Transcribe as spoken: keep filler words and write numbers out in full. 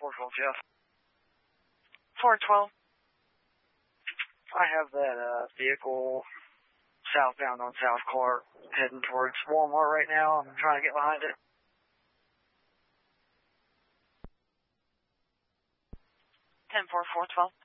four twelve, Jeff. four twelve. I have that uh, vehicle southbound on South Clark heading towards Walmart right now. I'm trying to get behind it. ten four, four twelve.